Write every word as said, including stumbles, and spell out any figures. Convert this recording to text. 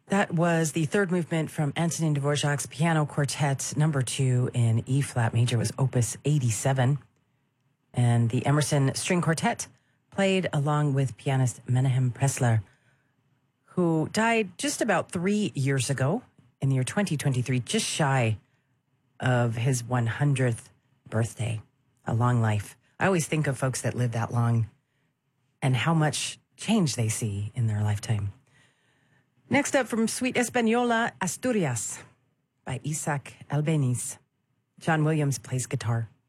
That was the third movement from Antonin Dvorak's Piano Quartet number two in E flat major. It was Opus eighty-seven. And the Emerson String Quartet played along with pianist Menahem Pressler, who died just about three years ago in the year twenty twenty-three, just shy of his one hundredth birthday. A long life. I always think of folks that live that long and how much change they see in their lifetime. Next up from Suite Española, Asturias by Isaac Albeniz. John Williams plays guitar.